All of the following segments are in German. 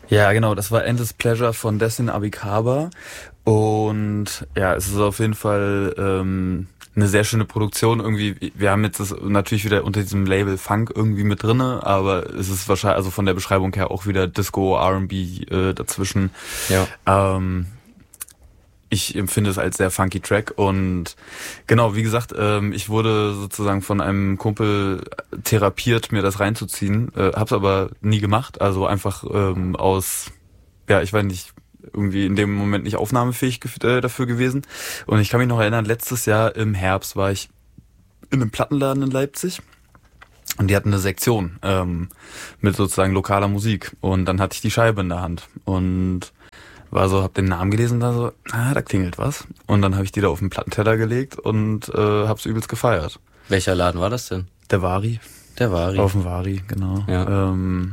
Ja, genau, das war Endless Pleasure von Destin Abikaba. Und ja, es ist auf jeden Fall eine sehr schöne Produktion. Irgendwie, wir haben jetzt das natürlich wieder unter diesem Label Funk irgendwie mit drinne, aber es ist wahrscheinlich, also von der Beschreibung her auch wieder Disco, R&B dazwischen. Ja. Ich empfinde es als sehr funky Track und genau, wie gesagt, ich wurde sozusagen von einem Kumpel therapiert, mir das reinzuziehen, hab's aber nie gemacht, also einfach aus, ja, ich weiß nicht, irgendwie in dem Moment nicht aufnahmefähig dafür gewesen. Und ich kann mich noch erinnern, letztes Jahr im Herbst war ich in einem Plattenladen in Leipzig. Und die hatten eine Sektion mit sozusagen lokaler Musik. Und dann hatte ich die Scheibe in der Hand und war so, hab den Namen gelesen, da so, da klingelt was. Und dann habe ich die da auf den Plattenteller gelegt und hab's übelst gefeiert. Welcher Laden war das denn? Der Vari. Der Vari. Auf dem Vari, genau. Ja.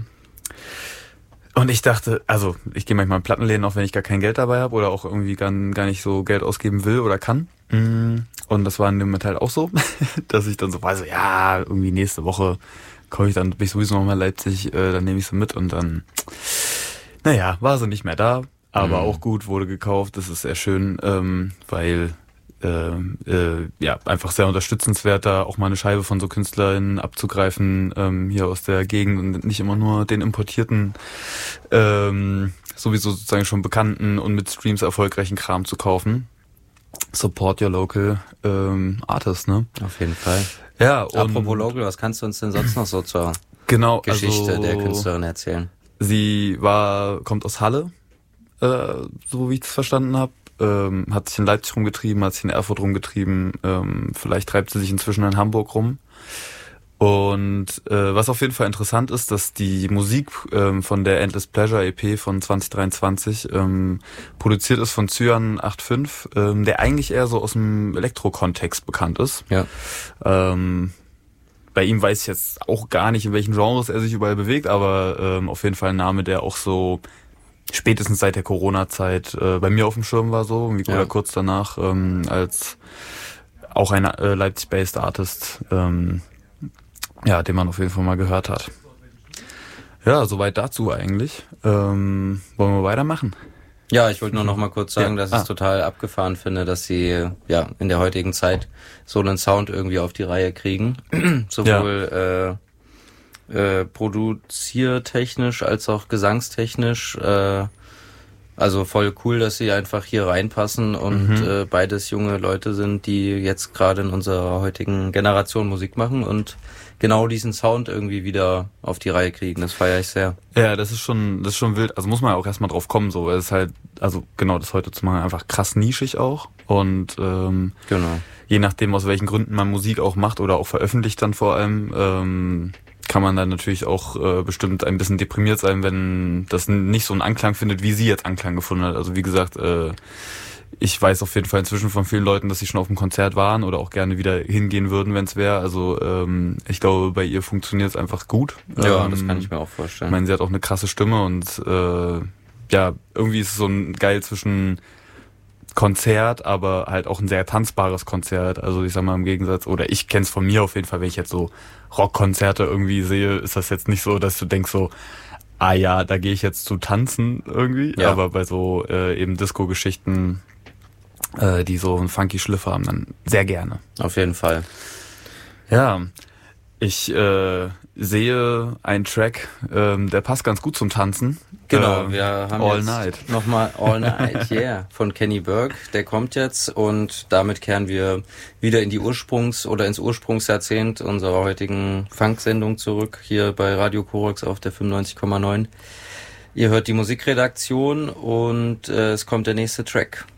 Und ich dachte, also ich gehe manchmal in Plattenläden, auch wenn ich gar kein Geld dabei habe oder auch irgendwie gar nicht so Geld ausgeben will oder kann. Und das war in dem Moment halt auch so, dass ich dann so war, so ja, irgendwie nächste Woche bin ich sowieso nochmal in Leipzig, dann nehme ich sie mit und dann, naja, war sie nicht mehr da, aber auch gut, wurde gekauft, das ist sehr schön, weil ja, einfach sehr unterstützenswert, da auch mal eine Scheibe von so KünstlerInnen abzugreifen, hier aus der Gegend und nicht immer nur den importierten, sowieso sozusagen schon bekannten und mit Streams erfolgreichen Kram zu kaufen. Support your local artist, ne? Auf jeden Fall. Ja, und apropos local, was kannst du uns denn sonst noch so zur Geschichte der Künstlerin erzählen? Sie kommt aus Halle, so wie ich das verstanden habe. Hat sich in Leipzig rumgetrieben, hat sich in Erfurt rumgetrieben, vielleicht treibt sie sich inzwischen in Hamburg rum. Und was auf jeden Fall interessant ist, dass die Musik von der Endless Pleasure EP von 2023 produziert ist von Cyan 85, der eigentlich eher so aus dem Elektro-Kontext bekannt ist. Ja. Bei ihm weiß ich jetzt auch gar nicht, in welchen Genres er sich überall bewegt, aber auf jeden Fall ein Name, der auch so spätestens seit der Corona-Zeit bei mir auf dem Schirm war so, oder kurz danach, als auch ein Leipzig-based Artist, ja, den man auf jeden Fall mal gehört hat. Ja, soweit dazu eigentlich. Wollen wir weitermachen? Ja, ich wollte nur noch mal kurz sagen, dass ich es total abgefahren finde, dass sie ja in der heutigen Zeit so einen Sound irgendwie auf die Reihe kriegen. Sowohl produziertechnisch als auch gesangstechnisch. Also voll cool, dass sie einfach hier reinpassen und beides junge Leute sind, die jetzt gerade in unserer heutigen Generation Musik machen und genau diesen Sound irgendwie wieder auf die Reihe kriegen. Das feiere ich sehr. Ja, das ist schon wild. Also muss man ja auch erstmal drauf kommen, so. Es ist halt, also genau, das heute zu machen, einfach krass nischig auch. Und genau. Je nachdem, aus welchen Gründen man Musik auch macht oder auch veröffentlicht dann vor allem, kann man dann natürlich auch bestimmt ein bisschen deprimiert sein, wenn das nicht so einen Anklang findet, wie sie jetzt Anklang gefunden hat. Also wie gesagt, ich weiß auf jeden Fall inzwischen von vielen Leuten, dass sie schon auf dem Konzert waren oder auch gerne wieder hingehen würden, wenn es wäre. Also ich glaube, bei ihr funktioniert es einfach gut. Ja, das kann ich mir auch vorstellen. Ich meine, sie hat auch eine krasse Stimme und ja, irgendwie ist es so ein geil zwischen Konzert, aber halt auch ein sehr tanzbares Konzert. Also ich sag mal im Gegensatz, oder ich kenn's von mir auf jeden Fall, wenn ich jetzt so Rockkonzerte irgendwie sehe, ist das jetzt nicht so, dass du denkst so, ah ja, da gehe ich jetzt zu tanzen irgendwie. Ja. Aber bei so eben Disco-Geschichten, die so einen funky Schliff haben, dann sehr gerne. Auf jeden Fall. Ja, ich sehe einen Track, der passt ganz gut zum Tanzen. Genau, wir haben All jetzt Night. Nochmal All Night, yeah, von Kenny Burke. Der kommt jetzt und damit kehren wir wieder in die ins Ursprungsjahrzehnt unserer heutigen Funk-Sendung zurück, hier bei Radio Korax auf der 95,9. Ihr hört die Musikredaktion und es kommt der nächste Track.